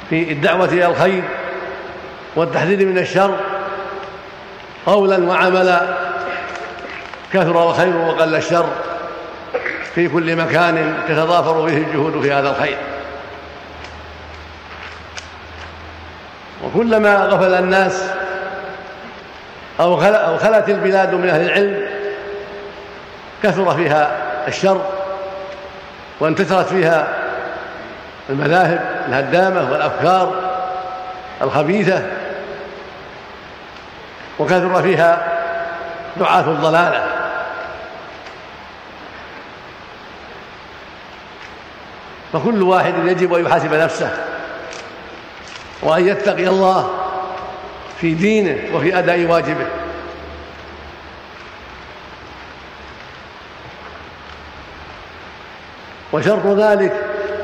في الدعوة إلى الخير والتحذير من الشر قولا وعملا، كثر الخير وقل الشر في كل مكان تتضافر فيه الجهود في هذا الخير. وكلما غفل الناس أو خلت البلاد من أهل العلم كثر فيها الشر وانتشرت فيها المذاهب الهدامة والأفكار الخبيثة، وكثر فيها دعاة الضلالة. فكل واحد يجب أن يحاسب نفسه وأن يتقي الله في دينه وفي أداء واجبه. وشرط ذلك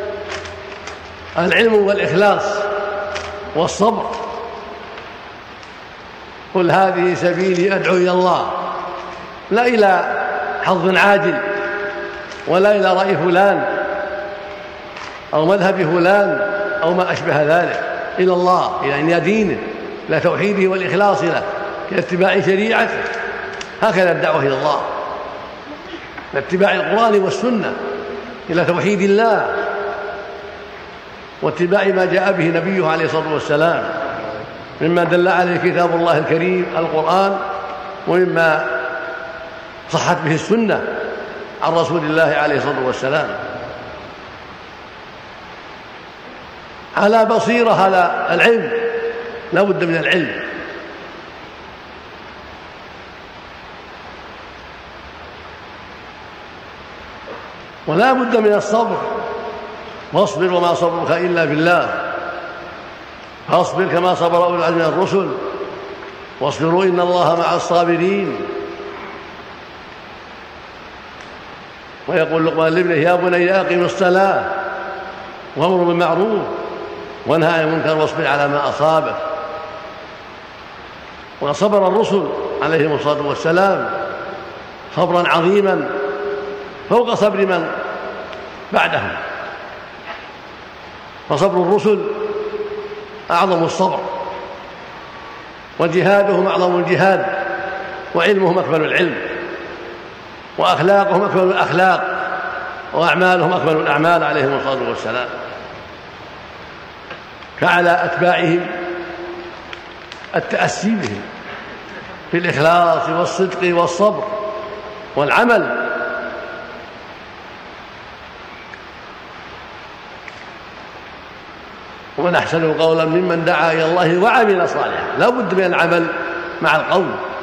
العلم والإخلاص والصبر. قل هذه سبيلي أدعو إلى الله، لا إلى حظ عاجل ولا إلى رأي فلان أو مذهب فلان أو ما أشبه ذلك، إلى الله، إلى دينه، إلى توحيده والإخلاص له، إلى اتباع شريعته. هكذا الدعوة إلى الله، إلى اتباع القرآن والسنة، إلى توحيد الله واتباع ما جاء به نبيه عليه الصلاة والسلام مما دل عليه كتاب الله الكريم القرآن، ومما صحت به السنة عن رسول الله عليه الصلاة والسلام على بصيرة، على العلم. لا بد من العلم، ولا بد من الصبر. واصبر وما صبرك إلا بالله، فاصبر كما صبر أولو العزم من الرسل، واصبروا إن الله مع الصابرين. ويقول لقمان لابنه يا بني أقم الصلاة وأمر بالمعروف وانهى عن المنكر واصبر على ما أصابك. وصبر الرسل عليهم الصلاة والسلام صبرا عظيما فوق صبر من بعدهم، فصبر الرسل أعظم الصبر، وجهادهم أعظم الجهاد، وعلمهم أكمل العلم، وأخلاقهم أكمل الأخلاق، وأعمالهم أكمل الأعمال عليهم الصلاة والسلام. فعلى أتباعهم التأسي بهم في الإخلاص والصدق والصبر والعمل. ومن أحسن قولا ممن دعا إلى الله وعمل صالحا. لا بد من العمل مع القول.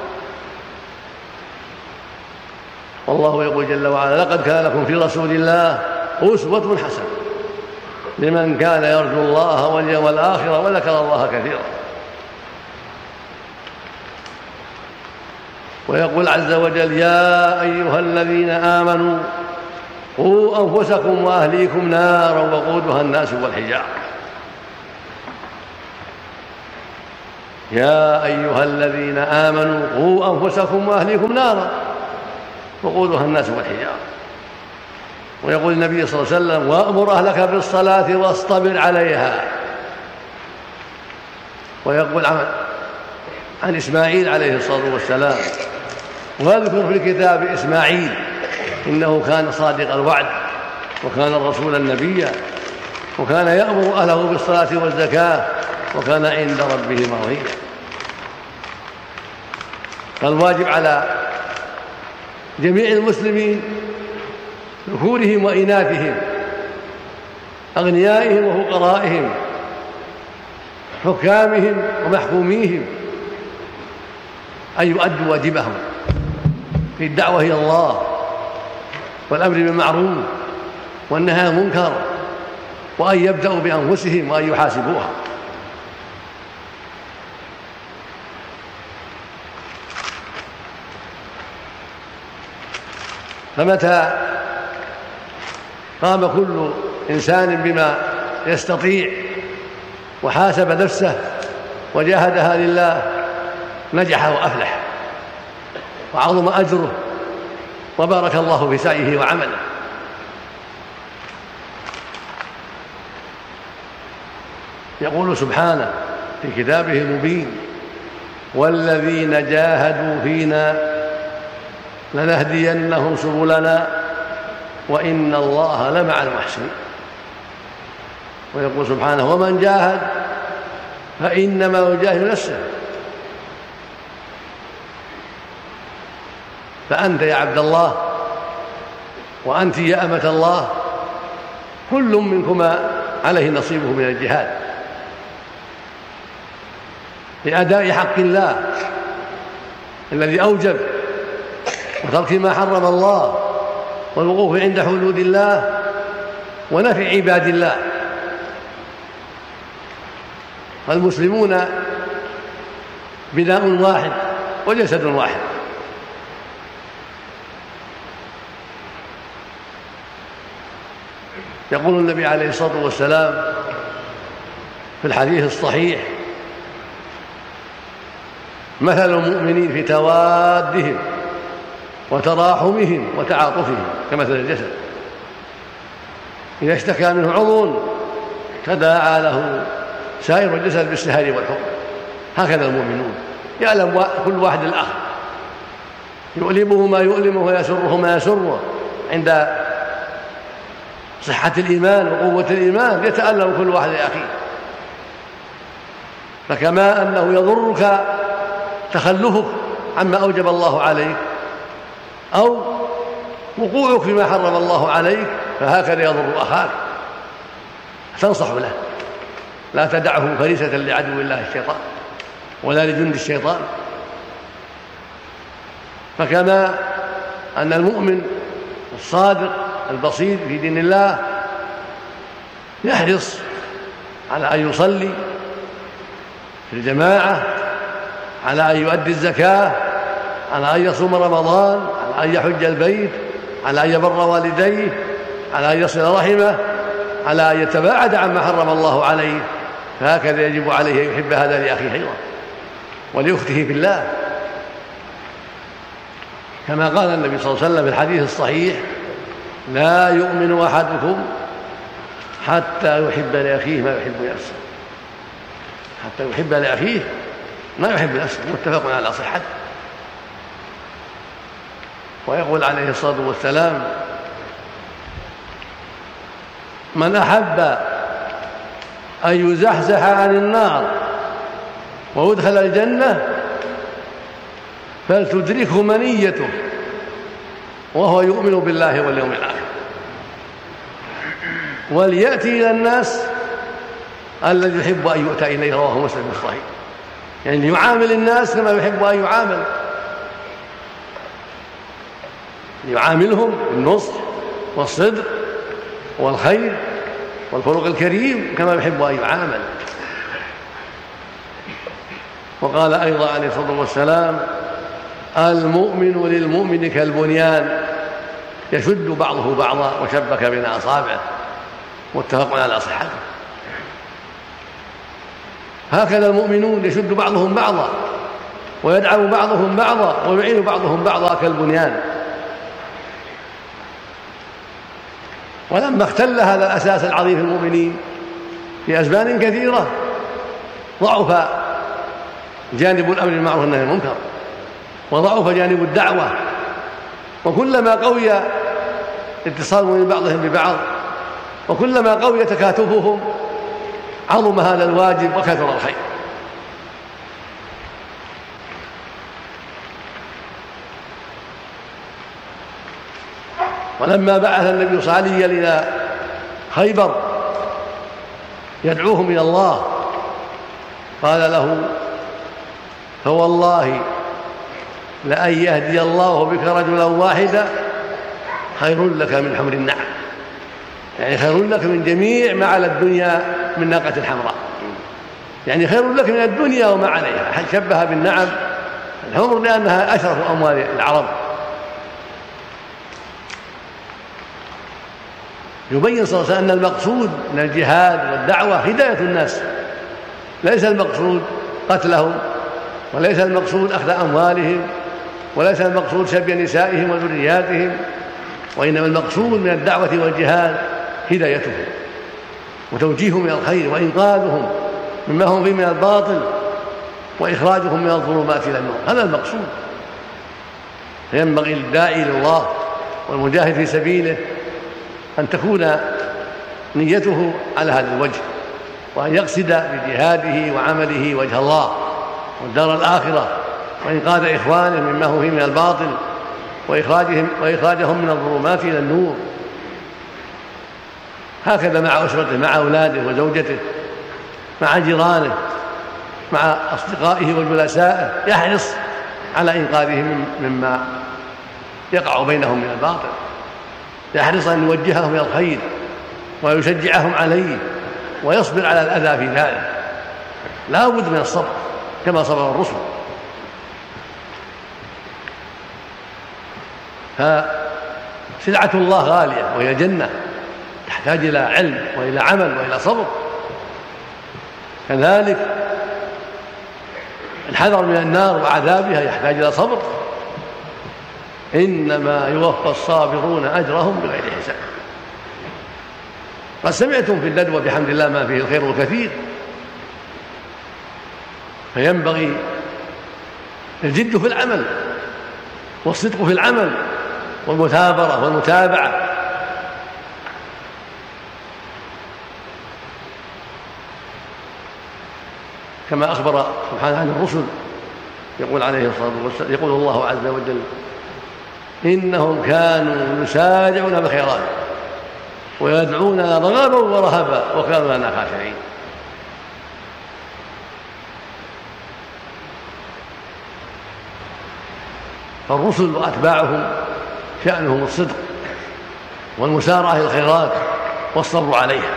والله يقول جل وعلا لقد كان لكم في رسول الله أسوة حسنة لمن كان يرجو الله واليوم الآخر وذكر الله كثيرا. ويقول عز وجل يا أيها الذين آمنوا قوا أنفسكم وأهليكم نارا وقودها الناس والحجارة. يا أيها الذين آمنوا قوا أنفسكم وأهليكم نارا وقودها الناس والحجارة. ويقول النبي صلى الله عليه وسلم وأمر أهلك بالصلاة واصطبر عليها. ويقول عن إسماعيل عليه الصلاة والسلام واذكر في الكتاب إسماعيل إنه كان صادق الوعد وكان الرسول النبي وكان يأمر أهله بالصلاة والزكاة وكان عند ربه مرضيا. فالواجب على جميع المسلمين ذكورهم وإناثهم أغنيائهم وفقرائهم حكامهم ومحكوميهم أن يؤدوا واجبهم في الدعوة إلى الله والأمر بالمعروف والنهي عن المنكر، وأن يبدأوا بأنفسهم وأن يحاسبوها. فمتى قام كل إنسان بما يستطيع وحاسب نفسه وجاهدها لله نجح وأفلح وعظم أجره وبارك الله في سعيه وعمله. يقول سبحانه في كتابه المبين: والذين جاهدوا فينا لنهدينهم سبلنا وإن الله لمع المحسنين. ويقول سبحانه: ومن جاهد فإنما يجاهد نفسه. فأنت يا عبد الله وأنت يا أمة الله كل منكما عليه نصيبه من الجهاد لأداء حق الله الذي أوجب وترك ما حرم الله والوقوف عند حدود الله ونفع عباد الله. فالمسلمون بناء واحد وجسد واحد. يقول النبي عليه الصلاة والسلام في الحديث الصحيح: مثل المؤمنين في توادهم وتراحمهم وتعاطفهم كمثل الجسد إذا اشتكى منه عضو تداعى له سائر الجسد بالسهر والحمى. هكذا المؤمنون، يعلم كل واحد الآخر، يؤلمه ما يؤلمه ويسره ما يسره. عند صحة الإيمان وقوة الإيمان يتألم كل واحد لأخيه. فكما أنه يضرك تخلفك عما أوجب الله عليك أو وقوعك فيما حرم الله عليك، فهكذا يضر أخاك، تنصح له، لا تدعه فريسة لعدو الله الشيطان ولا لجند الشيطان. فكما أن المؤمن الصادق البسيط في دين الله يحرص على أن يصلي في الجماعة، على أن يؤدي الزكاة، على أن يصوم رمضان، على أن يحج البيت، على أن يبر والديه، على أن يصل رحمه، على أن يتباعد عما حرم الله عليه، فهكذا يجب عليه أن يحب هذا لأخيه أيضا ولأخته في الله. كما قال النبي صلى الله عليه وسلم في الحديث الصحيح: لا يؤمن أحدكم حتى يحب لأخيه ما يحب لنفسه. حتى يحب لأخيه ما يحب نفسه، متفق على صحته. ويقول عليه الصلاة والسلام: من أحب أن يزحزح عن النار ويدخل الجنة فلتدركه منيته وهو يؤمن بالله واليوم الآخر وليأتي إلى الناس الذي يحب أن يؤتى إليه. رواه مسلم الصحيح. يعني يعامل الناس كما يحب أن يعامل، يعاملهم بالنصح والصدق والخير والخلق الكريم كما يحب أن يعامل. وقال أيضا عليه الصلاة والسلام: المؤمن للمؤمن كالبنيان يشد بعضه بعضا وشبك بين أصابعه، متفق على صحته. هكذا المؤمنون يشد بعضهم بعضا ويدعم بعضهم بعضا ويعين بعضهم بعضا كالبنيان. ولما اختل هذا الأساس العظيم في المؤمنين في أزمان كثيرة ضعف جانب الأمر بالمعروف والنهي عن المنكر وضعف جانب الدعوة، وكلما قوي اتصالهم من بعضهم ببعض وكلما قوي تكاتفهم عظم هذا الواجب وكثر الخير. ولما بعث النبي صلى الله عليه وسلم إلى خيبر يدعوهم إلى الله قال له: فوالله لأن يهدي الله بك رجلا واحدا خير لك من حمر النعم. يعني خير لك من جميع ما على الدنيا من ناقة حمراء، يعني خير لك من الدنيا وما عليها. شبه بالنعم الحمر لأنها أشرف أموال العرب. يبين صلى الله عليه وسلم أن المقصود من الجهاد والدعوة هداية الناس، ليس المقصود قتلهم، وليس المقصود أخذ أموالهم، وليس المقصود سبي نسائهم وذرياتهم، وإنما المقصود من الدعوة والجهاد هدايتهم وتوجيههم إلى الخير وإنقاذهم مما هم فيه من الباطل وإخراجهم من الظلمات إلى النور. هذا المقصود. فينبغي للداعي إلى الله والمجاهد في سبيله أن تكون نيته على هذا الوجه، وأن يقصد بجهاده وعمله وجه الله والدار الآخرة، وإنقاذ إخوانه مما هو فيه من الباطل وإخراجهم من الظلمات إلى النور. هكذا مع أسرته، مع أولاده وزوجته، مع جيرانه، مع أصدقائه وجلسائه، يحرص على إنقاذهم مما يقع بينهم من الباطل، يحرص أن يوجههم إلى الخير ويشجعهم عليه، ويصبر على الأذى في ذلك. لا بد من الصبر كما صبر الرسل. فسلعة الله غالية وهي الجنة، تحتاج إلى علم وإلى عمل وإلى صبر. كذلك الحذر من النار وعذابها يحتاج إلى صبر. إنما يوفى الصابرون أجرهم بغير حساب. قد سمعتم في الندوة بحمد الله ما فيه الخير الكثير، فينبغي الجد في العمل والصدق في العمل والمثابرة والمتابعة. كما أخبر سبحانه عن الرسل، يقول عليه الصلاة والسلام، يقول الله عز وجل: إنهم كانوا يسارعون بالخيرات ويدعوننا رغبا ورهبا وكانوا لنا خاشعين. فالرسل وأتباعهم شأنهم الصدق والمسارعة إلى الخيرات والصبر عليها.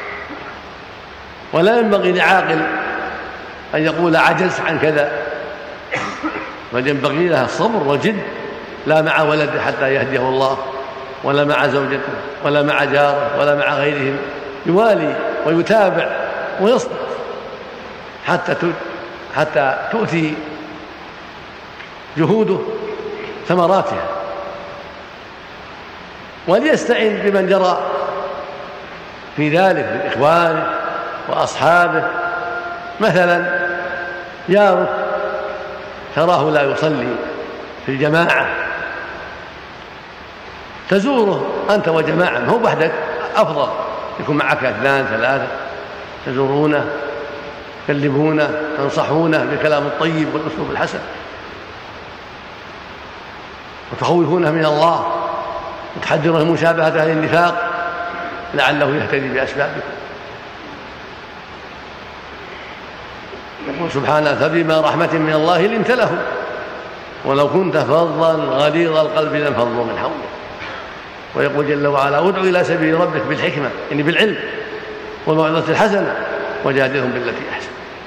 ولا ينبغي لعاقل أن يقول عجزت عن كذا، بل ينبغي لها الصبر والجد، لا مع ولده حتى يهديه الله، ولا مع زوجته، ولا مع جاره، ولا مع غيرهم. يوالي ويتابع ويصبر حتى تؤتي جهوده ثمراتها. وليستعين بمن جرى في ذلك من إخوانه وأصحابه. مثلا جارك تراه لا يصلي في الجماعة، تزوره أنت وجماعة، ما هو وحدك، أفضل يكون معك 2 3 تزورونه، تكلمونه، تنصحونه بالكلام الطيب والأسلوب الحسن، وتخوفونه من الله، وتحذره من مشابهة أهل النفاق لعله يهتدي بأسبابكم. يقول سبحانه: فبما رحمة من الله لنت لهم ولو كنت فظا غليظ القلب لانفضوا من حولك. ويقول جل وعلا: ادع إلى سبيل ربك بالحكمة، يعني بالعلم والموعظة الحسنة وجادلهم بالتي أحسن.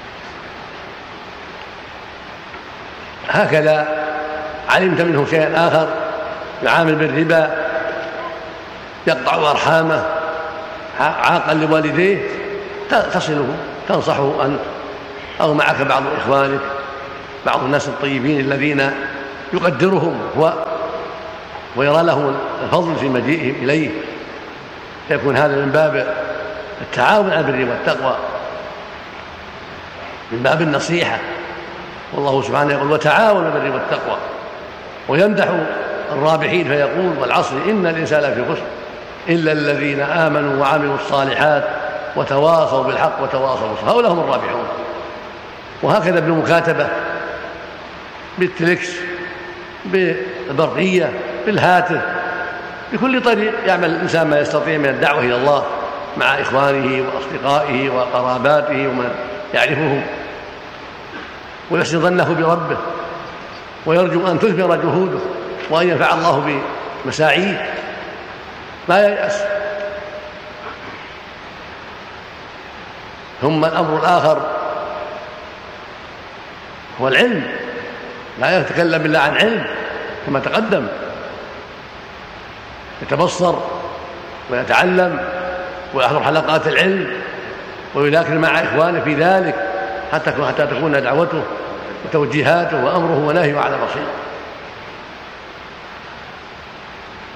هكذا علمت منه شيئا آخر يعامل بالربا، يقطع أرحامه، عاقا لوالديه، تصله، تنصحه أنت أو معك بعض إخوانك، بعض الناس الطيبين الذين يقدرهم هو ويرى لهم الفضل في مجيئهم إليه. يكون هذا من باب التعاون على البر والتقوى، من باب النصيحة. والله سبحانه يقول: وتعاونوا على البر والتقوى. ويمدح الرابحين فيقول: والعصر إن الإنسان لفي خسر إلا الذين آمنوا وعملوا الصالحات وتواصوا بالحق وتواصوا بالصبر، هؤلاء هم الرابحون. وهكذا بالمكاتبة، بالتلكس، بالبرقية، بالهاتف، بكل طريق يعمل الإنسان ما يستطيع من الدعوة إلى الله مع إخوانه وأصدقائه وقراباته ومن يعرفهم، ويحسن ظنه بربه، ويرجو أن تثمر جهوده وأن ينفع الله بمساعيه، لا ييأس. ثم الأمر الآخر هو العلم، لا يتكلم إلا عن علم كما تقدم، يتبصر ويتعلم ويحضر حلقات العلم ويذاكر مع إخوانه في ذلك حتى تكون دعوته وتوجيهاته وأمره ونهيه على بصيرة.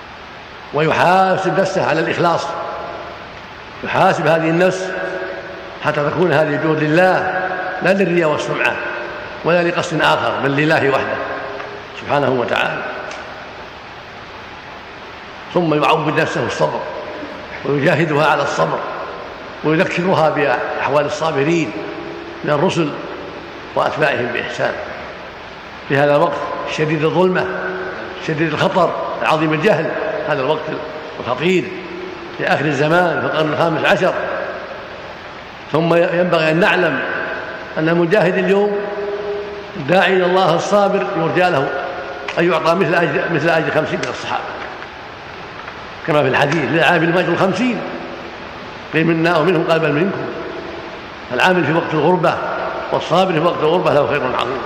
ويحاسب نفسه على الإخلاص، يحاسب هذه النفس حتى تكون هذه الجهود لله لا للرياء والسمعة ولا لقصد آخر، بل لله وحده سبحانه وتعالى. ثم يعود نفسه الصبر ويجاهدها على الصبر ويذكرها بأحوال الصابرين من الرسل وأتباعهم بإحسان في هذا الوقت شديد الظلمة شديد الخطر عظيم الجهل، هذا الوقت الخطير في آخر الزمان في القرن الخامس عشر. ثم ينبغي أن نعلم أن المجاهد اليوم داعي إلى الله الصابر يرجى له أن يعطى مثل أجر 50 من الصحابة كما في الحديث: للعامل أجر 50 قيل منا أو منهم قال بل منكم. العامل في وقت الغربة والصابر في وقت الغربة له خير عظيم.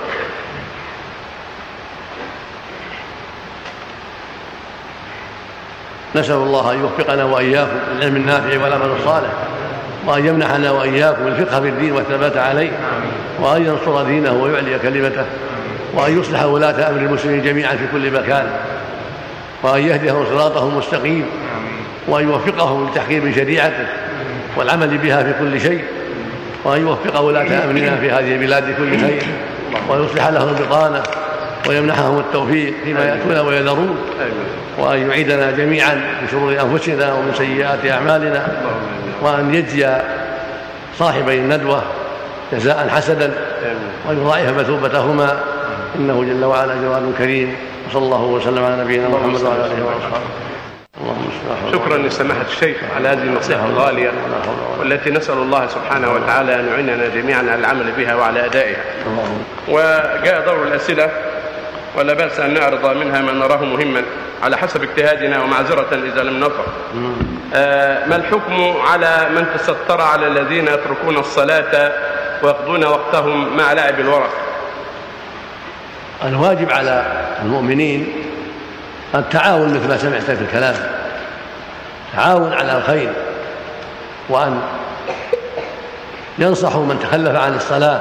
نسأل الله أن يوفقنا وإياكم للعلم النافع والعمل الصالح، وأن يمنحنا وإياكم الفقه في الدين والثبات عليه، وأن ينصر دينه ويعلي كلمته، وأن يصلح ولاة أمر المسلمين جميعا في كل مكان، وأن يهديهم صراطه المستقيم، وأن يوفقهم لتحكيم شريعته والعمل بها في كل شيء، وأن يوفق ولاة أمرنا في هذه البلاد كل خير، ويصلح لهم البطانة ويمنحهم التوفيق فيما يأتون ويذرون، وأن يعيدنا جميعا من شرور أنفسنا ومن سيئات أعمالنا، وأن يجزي صاحبي الندوة جزاء حسنا وأن يضاعف مثوبتهما إنه جل وعلا جواد كريم. وصلى الله وسلم على نبينا محمد وعلى آله وصحبه. شكرا لسماحة الشيخ على هذه النصيحة الغالية والتي نسأل الله سبحانه وتعالى أن يعيننا جميعا على العمل بها وعلى أدائها. وجاء دور الأسئلة ولا بأس أن نعرض منها ما نراه مهما على حسب اجتهادنا ومعذرة إذا لم نوفق. ما الحكم على من تستر على الذين يتركون الصلاة ويقضون وقتهم مع لعب الورق؟ الواجب على المؤمنين التعاون مثل ما سمعت في الكلام، تعاون على الخير، وأن ينصحوا من تخلف عن الصلاة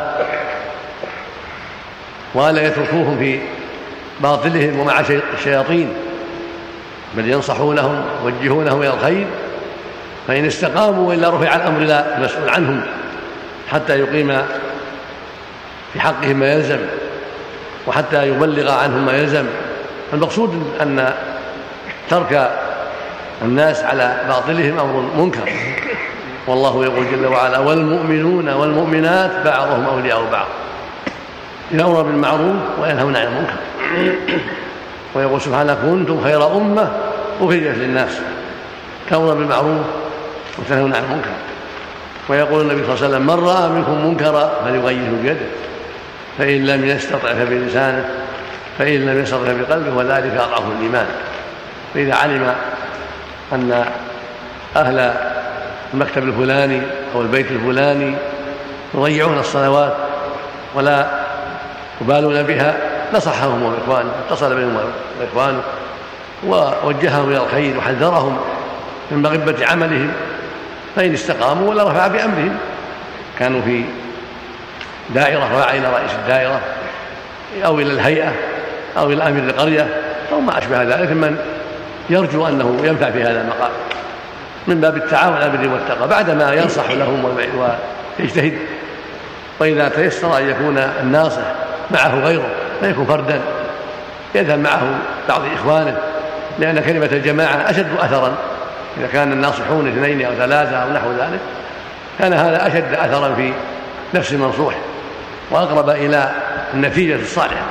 ولا يتركوهم في باطلهم ومع الشياطين، بل ينصحونهم ويوجهونهم إلى الخير، فإن استقاموا وإلا رفع الأمر لا مسؤول عنهم حتى يقيم في حقهم ما يلزم وحتى يبلغ عنهم ما يلزم. المقصود أن ترك الناس على باطلهم أمر منكر، والله يقول جل وعلا: والمؤمنون والمؤمنات بعضهم أولياء بعض يأمرون بالمعروف وينهون عن المنكر. ويقول سبحانه: كنتم خير أمة أخرجت للناس تأمرون بالمعروف وتنهون عن المنكر. ويقول النبي صلى الله عليه وسلم: من رأى منكم منكرا فليغيره بيده، فإن لم يستطع فبلسانه، فإن لم يستطع بقلبه، وذلك أضعف الإيمان. فإذا علم أن أهل المكتب الفلاني أو البيت الفلاني يضيعون الصلوات ولا يبالون بها نصحهم وإخوانه، اتصل بهم وإخوانه ووجههم إلى الخير وحذرهم من مغبة عملهم، فإن استقاموا ولا رفع بأمرهم. كانوا في دائرة رفع إلى رئيس الدائرة أو إلى الهيئة أو إلى أمير القرية أو ما أشبه ذلك من يرجو أنه ينفع في هذا المقام، من باب التعاون على البر والتقوى بعدما ينصح لهم ويجتهد. وإذا تيسر أن يكون الناصح معه غيره فيكون فردا يذهب معه بعض إخوانه، لأن كلمة الجماعة أشد أثرا. إذا كان الناصحون 2 أو 3 أو نحو ذلك كان هذا أشد أثرا في نفس المنصوح وأقرب إلى النتيجة الصالحة.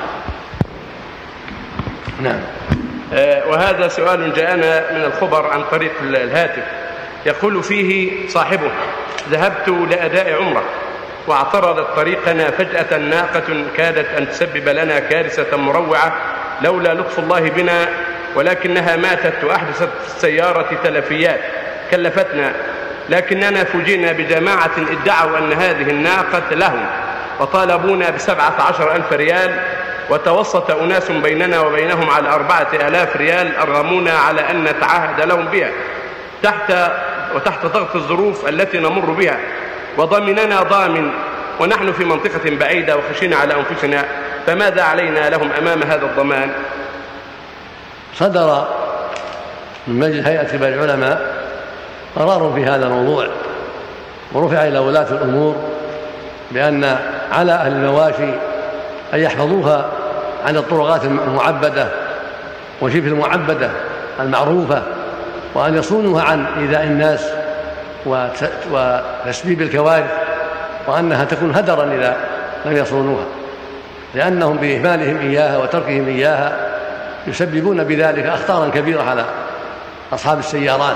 نعم. وهذا سؤال جاءنا من الخبر عن طريق الهاتف، يقول فيه صاحبه: ذهبت لأداء عمرة واعترضت طريقنا فجأة ناقة كادت أن تسبب لنا كارثة مروعة لولا لطف الله بنا، ولكنها ماتت وأحدثت في السيارة تلفيات كلفتنا، لكننا فوجئنا بجماعة ادعوا أن هذه الناقة لهم وطالبونا ب17,000 ريال، وتوسط أناس بيننا وبينهم على 4,000 ريال أرغمونا على أن نتعاهد لهم بها تحت ضغط الظروف التي نمر بها، وضمننا ضامن ونحن في منطقة بعيدة وخشينا على أنفسنا، فماذا علينا لهم أمام هذا الضمان؟ صدر من مجلس هيئة كبار العلماء قرار في هذا الموضوع ورفع إلى ولاة الأمور بأن على أهل المواشي أن يحفظوها عن الطرقات المعبدة وشبه المعبدة المعروفة، وأن يصونوها عن إيذاء الناس وتسبيب الكوارث، وأنها تكون هدرا إذا لم يصونوها، لأنهم بإهمالهم إياها وتركهم إياها يسببون بذلك أخطارا كبيرة على أصحاب السيارات.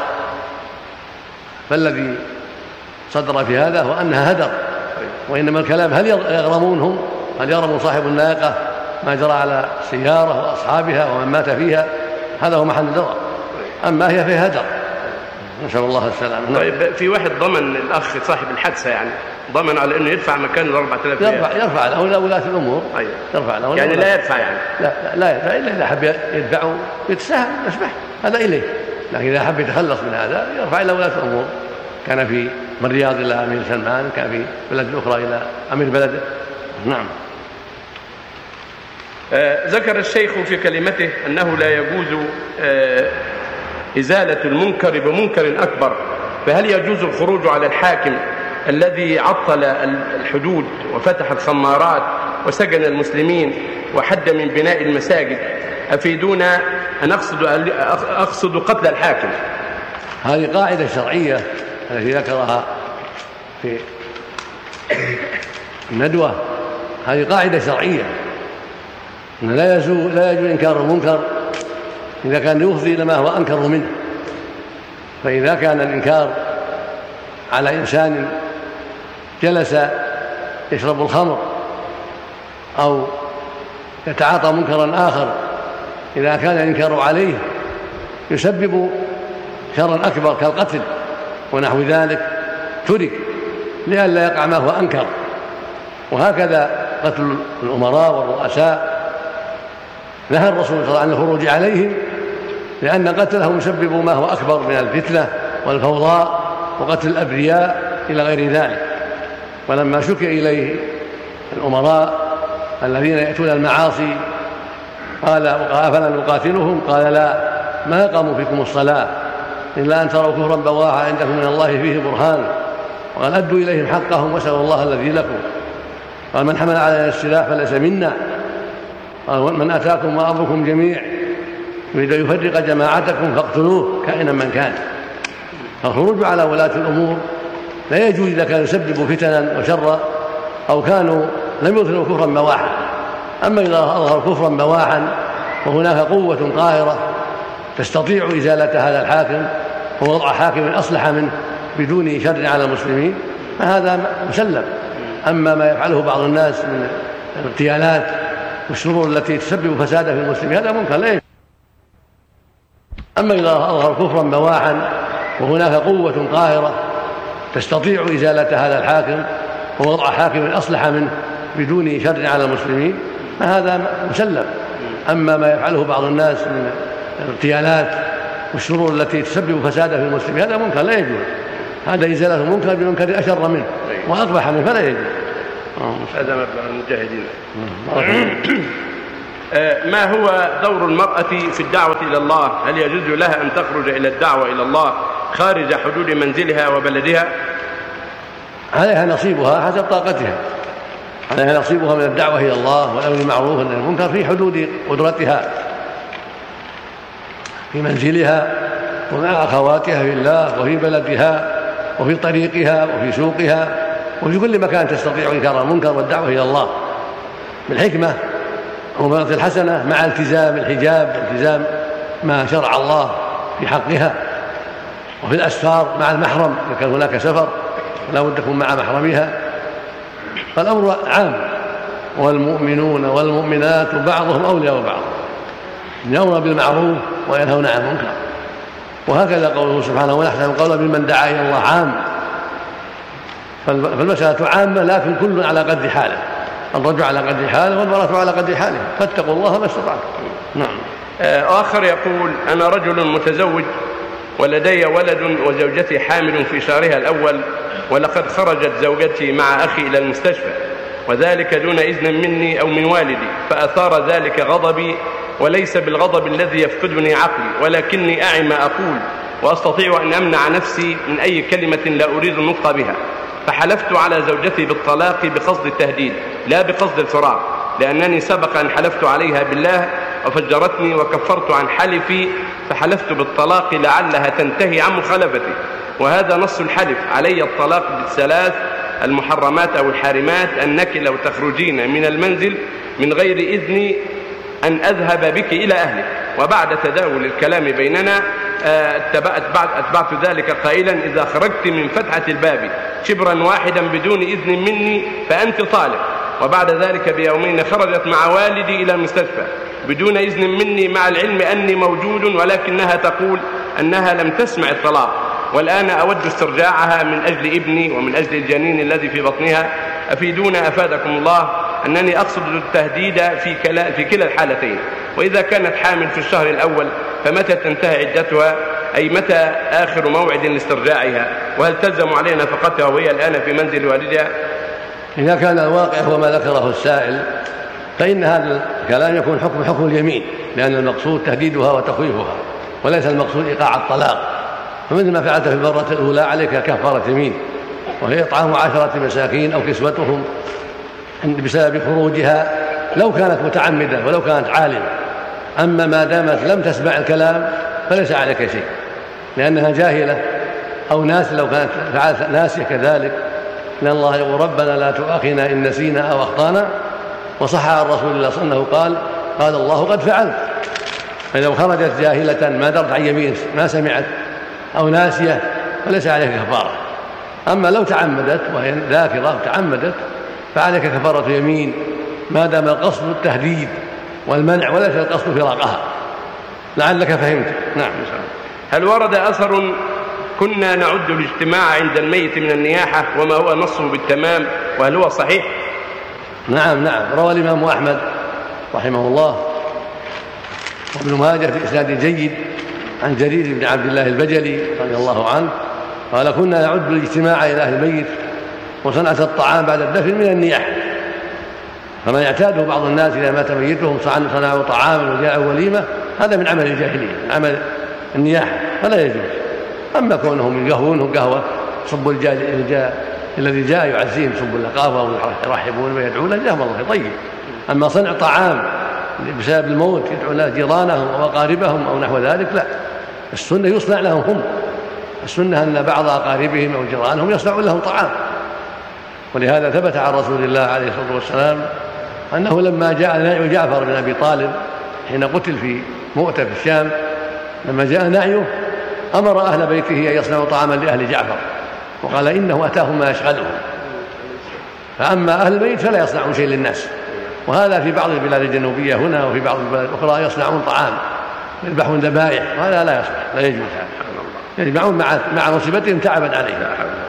فالذي صدر في هذا هو أنها هدر، وإنما الكلام هل يغرمونهم، هل يغرم صاحب الناقة ما جرى على السيارة وأصحابها ومن مات فيها، هذا هو محل النظر. أما هي فيها هدر، نسأل الله السلامة. طيب في واحد ضمن الأخ صاحب الحادثة، يعني ضمن على أنه يدفع مكان 4000 ريال. يرفع له إلى ولاة الأمور. أيوة. يرفع له يعني لا يدفع، يعني لا يدفع إلا إذا حب يدفعه يتساهل يسمح، هذا إليه. لكن إذا حب يتخلص من هذا يرفع إلى ولاة الأمور. كان في من الرياض إلى أمير سلمان، كان في بلد أخرى إلى أمير بلده. نعم. ذكر الشيخ في كلمته أنه لا يجوز إزالة المنكر بمنكر أكبر، فهل يجوز الخروج على الحاكم الذي عطل الحدود وفتح الخمارات وسجن المسلمين وحد من بناء المساجد؟ أفيدونا أن أقصد قتل الحاكم. هذه قاعدة شرعية التي ذكرها في الندوة، هذه قاعدة شرعية أن لا يجوز إنكار المنكر إذا كان يفضي إلى ما هو أنكر منه. فإذا كان الإنكار على إنسان جلس يشرب الخمر أو يتعاطى منكرا آخر، إذا كان الإنكار عليه يسبب شرا أكبر كالقتل ونحو ذلك ترك لئلا يقع ما هو أنكر. وهكذا قتل الأمراء والرؤساء نهى الرسول صلى الله عليه وسلم عن الخروج عليهم، لأن قتلهم يسبب ما هو أكبر من الفتنة والفوضى وقتل الأبرياء إلى غير ذلك. ولما شكي إليه الأمراء الذين يأتون المعاصي قال أفلا نقاتلهم؟ قال لا، ما قاموا فيكم الصلاة إلا أن تروا كفرا بواحا عندكم من الله فيه برهان، وقال أدوا إليهم حقهم واسألوا الله الذي لكم. قال من حمل علينا السلاح فليس منا. قال من أتاكم وأمركم جميع يريد أن يفرق جماعتكم فاقتلوه كائنا من كان. فالخروج على ولاة الأمور لا يجوز إذا كان يسبب فتنا وشرا أو كانوا لم يظهروا كفرا بواحا. أما إذا أظهر كفرا بواحا وهناك قوة قاهرة تستطيع إزالة هذا الحاكم ووضع حاكم أصلح منه بدون شر على المسلمين فهذا مسلم. أما ما يفعله بعض الناس من الاغتيالات والشرور التي تسبب فسادا في المسلمين هذا منكر لا يجوز. أما إذا أظهر كفرا بواحا وهناك قوة قاهرة تستطيع إزالة هذا الحاكم ووضع حاكم أصلح منه بدون شر على المسلمين فهذا مسلم. أما ما يفعله بعض الناس من الاغتيالات والشرور التي تسبب فسادا في المسلمين هذا منكر لا يجوز. هذا إزالة المنكر بمنكر أشر منه وأقبح منه فلا يجوز. هذا مبلغ المجاهدين. ما هو دور المرأة في الدعوة إلى الله؟ هل يجوز لها أن تخرج إلى الدعوة إلى الله خارج حدود منزلها وبلدها؟ عليها نصيبها حسب طاقتها، عليها نصيبها من الدعوة إلى الله والأمر بالمعروف والنهي عن المنكر في حدود قدرتها في منزلها ومع أخواتها في الله وفي بلدها وفي طريقها وفي سوقها وفي كل مكان تستطيع إنكار المنكر والدعوة إلى الله بالحكمة والموعظة الحسنة مع التزام الحجاب والتزام ما شرع الله في حقها، وفي الأسفار مع المحرم إذا كان هناك سفر لا بد تكون مع محرمها. فالأمر عام، والمؤمنون والمؤمنات بعضهم أولياء بعض يأمرون بالمعروف وينهون عن المنكر. وهكذا قوله سبحانه ونحن قولا بمن دعا إلى الله عام. فالمسألة عامة لكن كل على قدر حاله، الرجل على قدر حاله والمرأة على قدر حاله، فاتقوا الله ما استطعتم. نعم. آخر يقول أنا رجل متزوج ولدي ولد وزوجتي حامل في شهرها الأول، ولقد خرجت زوجتي مع أخي إلى المستشفى وذلك دون إذن مني أو من والدي، فأثار ذلك غضبي وليس بالغضب الذي يفقدني عقلي، ولكني أعي ما أقول وأستطيع أن أمنع نفسي من أي كلمة لا أريد النطق بها، فحلفت على زوجتي بالطلاق بقصد التهديد لا بقصد الفراق، لأنني سبق أن حلفت عليها بالله وفجرتني وكفرت عن حلفي، فحلفت بالطلاق لعلها تنتهي عن مخالفتي. وهذا نص الحلف: علي الطلاق بالثلاث المحرمات أو الحارمات، أنك لو تخرجين من المنزل من غير إذني أن أذهب بك إلى أهلك. وبعد تداول الكلام بيننا أتبعت ذلك قائلا: إذا خرجت من فتحة الباب شبرا واحدا بدون إذن مني فأنت طالق. وبعد ذلك بيومين خرجت مع والدي إلى المستشفى بدون إذن مني، مع العلم أني موجود، ولكنها تقول أنها لم تسمع الطلاق، والآن أود استرجاعها من أجل ابني ومن أجل الجنين الذي في بطنها. أفيدونا أفادكم الله أنني أقصد التهديد في كلا الحالتين. وإذا كانت حامل في الشهر الأول فمتى تنتهي عدتها، أي متى آخر موعد لاسترجاعها؟ وهل تلزم علينا نفقتها وهي الآن في منزل والدها؟ إذا كان الواقع هو ما ذكره السائل فإن هذا الكلام يكون حكم اليمين، لأن المقصود تهديدها وتخويفها وليس المقصود إيقاع الطلاق. فمثل ما فعلت في المرة الأولى عليك كفارة يمين، وهي إطعام 10 مساكين أو كسوتهم بسبب خروجها لو كانت متعمدة ولو كانت عالمة. أما ما دامت لم تسمع الكلام فليس عليك شيء، لأنها جاهلة أو ناسية، لو كانت فعلت ناسية كذلك، لأن الله يقول: ربنا لا تؤاخذنا إن نسينا أو أخطأنا. وصح عن رسول الله صلى الله عليه وسلم قال الله قد فعلت. فلو خرجت جاهلة ما درت عن يمين ما سمعت أو ناسية فليس عليك كفارة. أما لو تعمدت وهي ذاكرة تعمدت فعليك كفارة يمين، ما دام القصد التهديد والمنع وليس القصد فراقها. لعلك فهمت. نعم. هل ورد أثر كنا نعد الاجتماع عند الميت من النياحة وما هو نصه بالتمام، وهل هو صحيح؟ نعم. روى الإمام أحمد رحمه الله وابن ماجه في إسناد جيد عن جرير بن عبد الله البجلي رضي الله عنه قال: كنا نعد الاجتماع إلى أهل الميت وصنعة الطعام بعد الدفن من النياحة. فما يعتاده بعض الناس إذا مات ميتهم صنعوا طعاما وجاءوا وليمة، هذا من عمل الجاهلية، من عمل النياحة، فلا يجوز. أما كونهم يقهوونه قهوة صبوا الذي جاء يعزيهم صبوا له قهوة ويرحبون ويدعون له، جزاهم الله طيب. أما صنع طعام بسبب الموت يدعو له جيرانهم أو أقاربهم أو نحو ذلك لا، السنة يصنع لهم هم. السنة أن بعض أقاربهم أو جيرانهم يصنعون لهم طعام. ولهذا ثبت عن رسول الله عليه الصلاة والسلام أنه لما جاء نعي جعفر بن أبي طالب حين قتل في مؤتة في الشام، لما جاء نعيه أمر أهل بيته أن يصنعوا طعاما لأهل جعفر، وقال إنه أتاهم ما يشغلهم. فأما أهل البيت فلا يصنعون شيء للناس. وهذا في بعض البلاد الجنوبية هنا وفي بعض البلاد الأخرى يصنعون طعام، يذبحون ذبائح، وهذا لا يصلح، لا يجوز. يجمعون مع مصيبتهم تعبا عليه.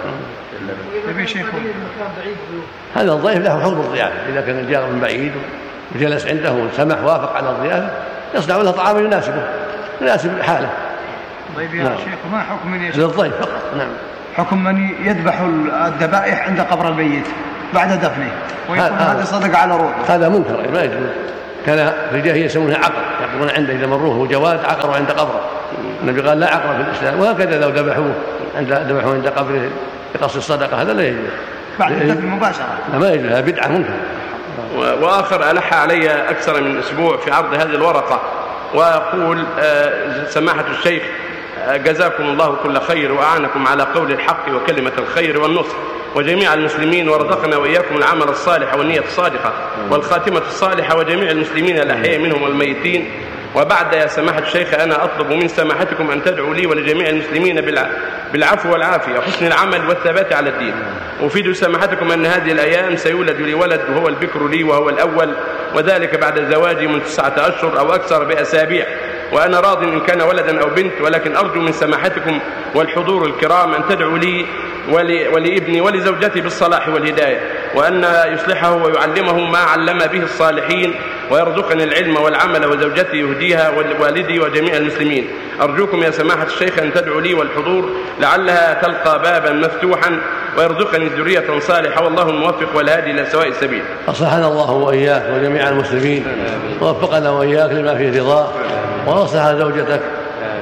هذا الضيف له حكم الضيافة، إذا كان جاء من بعيد وجلس عنده وسمح وافق على الضيافة يصنع له طعام يناسب حاله. طيب يا شيخ، ما حكم من يشرب للضيف فقط؟ نعم. حكم من يذبح الذبائح عند قبر الميت بعد دفنه ويكون هذا صدق على روحه؟ هذا منكر ما يجوز. كان في الجاهلية يسمونها عقر، يعقرون عنده إذا مروه جواد عقروا عند قبره. النبي قال لا عقر في الإسلام. وهكذا لو ذبحوه عند قبره بقصد الصدقة هذا لا يجوز بعد الدفن مباشرة. ما يجوز، هذا بدعة منكر. وآخر ألح علي أكثر من أسبوع في عرض هذه الورقة وأقول: سماحة الشيخ جزاكم الله كل خير وأعانكم على قول الحق وكلمة الخير والنصر وجميع المسلمين، ورزقنا وإياكم العمل الصالح والنية الصادقة والخاتمة الصالحة وجميع المسلمين الأحياء منهم والميتين. وبعد يا سماحة الشيخ أنا أطلب من سماحتكم أن تدعوا لي ولجميع المسلمين بالعفو والعافية وحسن العمل والثبات على الدين. أفيد سماحتكم أن هذه الأيام سيولد لي ولد وهو البكر لي وهو الأول، وذلك بعد زواجي من 9 أشهر أو أكثر بأسابيع، وأنا راض إن كان ولدا أو بنت، ولكن أرجو من سماحتكم والحضور الكرام أن تدعوا لي ولابني ولزوجتي بالصلاح والهداية، وأن يصلحه ويعلمه ما علم به الصالحين، ويرزقني العلم والعمل، وزوجتي يهديها والوالدي وجميع المسلمين. أرجوكم يا سماحة الشيخ أن تدعوا لي والحضور لعلها تلقى بابا مفتوحا ويرزقني ذرية صالحة، والله الموفق والهادي إلى سواء السبيل. أصلحنا الله وإياك وجميع المسلمين، ووفقنا وإياك لما فيه رضاه، وأصلح زوجتك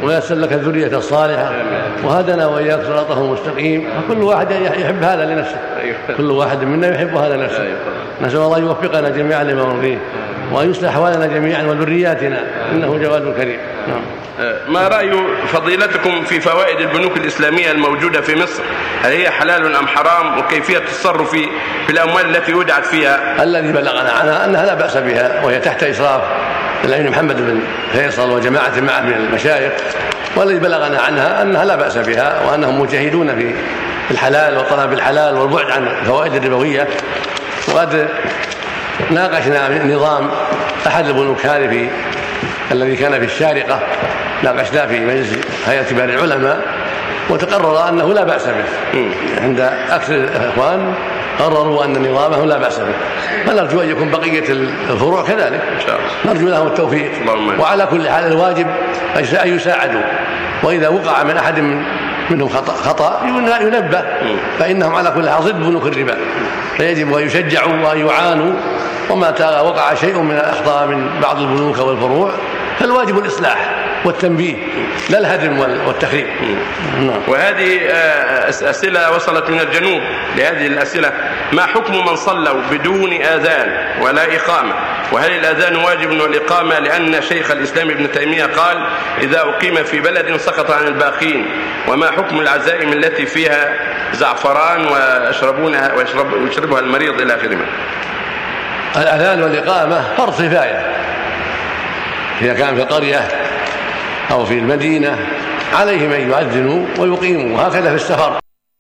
ويسر لك الذرية الصالحة وهدنا وإياك صراطه المستقيم. فكل واحد يحب هذا لنفسه، كل واحد منا يحب هذا لنفسه. نسأل الله يوفقنا جميعا لما نرضيه وأن يصلح أحوالنا جميعا وذرياتنا إنه جواد كريم. ما رأي فضيلتكم في فوائد البنوك الإسلامية الموجودة في مصر؟ هل هي حلال أم حرام؟ وكيفية التصرف في الأموال التي ودعت فيها؟ الذي بلغنا عنها أنها لا بأس بها، وهي تحت إشراف الأمير محمد بن فيصل وجماعة معه من المشايخ، والذي بلغنا عنها أنها لا بأس بها وأنهم مجاهدون في الحلال وطلب الحلال والبعد عن الفوائد الربوية. وقد ناقشنا نظام أحد البنوك هذه الذي كان في الشارقة، ناقشناه في مجلس هيئة كبار العلماء، وتقرر أنه لا بأس به عند أكثر الإخوان، قرروا أن نظامه لا بأس به. فنرجو أن يكون بقية الفروع كذلك، نرجو لهم التوفيق. وعلى كل حال الواجب أن يساعدوا، وإذا وقع من أحد منهم خطأ ينبه، فإنهم على كل حال ضد بنوك الربا، فيجب أن يشجعوا وأن يعانوا. وما وقع شيء من الأخطاء من بعض البنوك والفروع فالواجب الإصلاح والتنبيه لا الهدم والتخريب. وهذه أسئلة وصلت من الجنوب. لهذه الأسئلة: ما حكم من صلوا بدون آذان ولا إقامة؟ وهل الآذان واجب والإقامة؟ لأن شيخ الإسلام ابن تيمية قال: إذا أقيم في بلد سقط عن الباقين. وما حكم العزائم التي فيها زعفران ويشربها المريض إلى آخره؟ الأذان والإقامة فرض كفاية، إذا كان في القرية أو في المدينة عليهم أن يؤذنوا ويقيموا، وهكذا في السفر.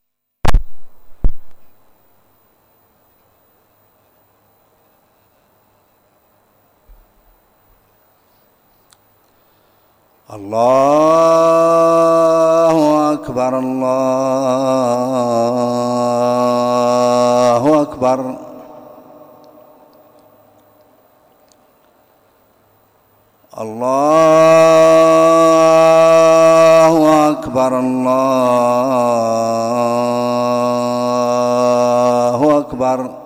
الله أكبر الله أكبر. الله أكبر الله أكبر.